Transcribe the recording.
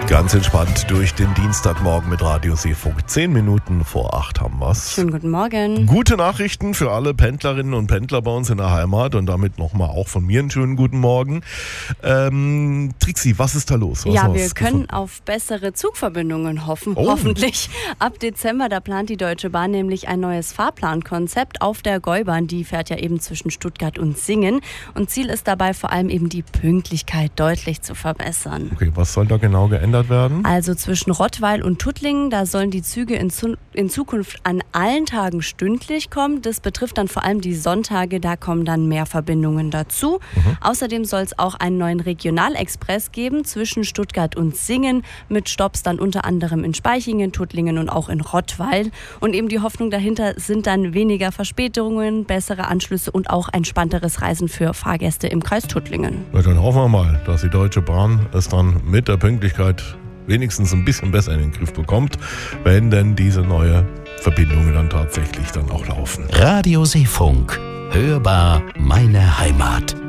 Ganz entspannt durch den Dienstagmorgen mit Radio Seefunk. 10 Minuten vor 8 haben wir's. Schönen guten Morgen. Gute Nachrichten für alle Pendlerinnen und Pendler bei uns in der Heimat und damit nochmal auch von mir einen schönen guten Morgen. Trixi, was ist da los? Wir können auf bessere Zugverbindungen hoffen, hoffentlich. Ab Dezember, da plant die Deutsche Bahn nämlich ein neues Fahrplankonzept auf der Gäubahn. Die fährt ja eben zwischen Stuttgart und Singen. Und Ziel ist dabei vor allem eben die Pünktlichkeit deutlich zu verbessern. Okay, was soll da genau geändert werden? Also zwischen Rottweil und Tuttlingen, da sollen die Züge in Zukunft an allen Tagen stündlich kommen. Das betrifft dann vor allem die Sonntage, da kommen dann mehr Verbindungen dazu. Außerdem soll es auch einen neuen Regionalexpress geben zwischen Stuttgart und Singen mit Stopps dann unter anderem in Spaichingen, Tuttlingen und auch in Rottweil. Und eben die Hoffnung dahinter sind dann weniger Verspätungen, bessere Anschlüsse und auch entspannteres Reisen für Fahrgäste im Kreis Tuttlingen. Ja, dann hoffen wir mal, dass die Deutsche Bahn es dann mit der Pünktlichkeit wenigstens ein bisschen besser in den Griff bekommt, wenn denn diese neue Verbindungen dann tatsächlich dann auch laufen. Radio Seefunk. Hörbar meine Heimat.